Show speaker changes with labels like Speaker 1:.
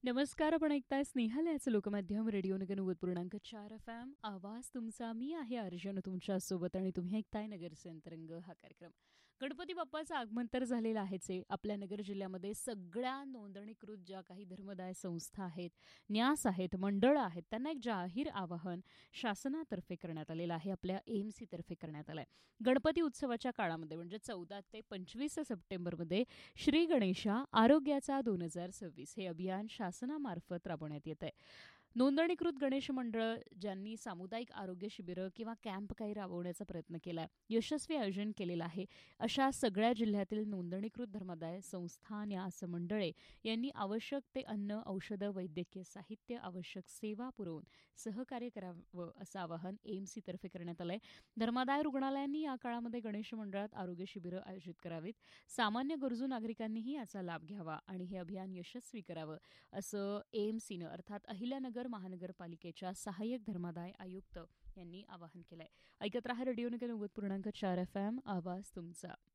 Speaker 1: नमस्कार. आपण ऐकताय स्नेहालयाचं लोकमाध्यम रेडिओ नगर 90.4 FM. आवाज तुमचा. मी आहे अर्जुन तुमच्यासोबत आणि तुम्ही ऐकताय नगरचे अंतरंग हा कार्यक्रम. गणपती बाप्पाचं आगमन तर झालेलं आहेच आहे. आपल्या नगर जिल्ह्यामध्ये सगळ्या नोंदणीकृत ज्या काही धर्मदाय संस्था आहेत, न्यास आहेत, मंडळं आहेत, त्यांना एक जाहीर आवाहन शासनातर्फे करण्यात आलेलं आहे. आपल्या AMC तर्फे करण्यात आलं आहे. गणपती उत्सवाच्या काळामध्ये म्हणजे 14 ते 25 सप्टेंबरमध्ये श्री गणेशा आरोग्याचा 2026 हे अभियान शासनामार्फत राबवण्यात येत आहे. नोंदणीकृत गणेश मंडळ ज्यांनी सामुदायिक आरोग्य शिबिरं किंवा कॅम्प काही राबवण्याचा प्रयत्न केला आहे, यशस्वी आयोजन केलेलं आहे, अशा सगळ्या जिल्ह्यातील नोंदणीकृत धर्मादाय संस्था, न्यास मंडळे यांनी आवश्यक ते अन्न, औषधं, वैद्यकीय साहित्य, आवश्यक सेवा पुरवून सहकार्य करावं असं आवाहन AMC तर्फे करण्यात आलं आहे. धर्मादाय रुग्णालयांनी या काळामध्ये गणेश मंडळात आरोग्य शिबिरं आयोजित करावीत. सामान्य गरजू नागरिकांनीही याचा लाभ घ्यावा आणि हे अभियान यशस्वी करावं असं AMCनं अर्थात अहिल्यानगर महानगरपालिकेच्या सहाय्यक धर्मादाय आयुक्त यांनी आवाहन केलंय. ऐकत रहा रेडिओ नगर 90.4 FM. आवाज तुमचा.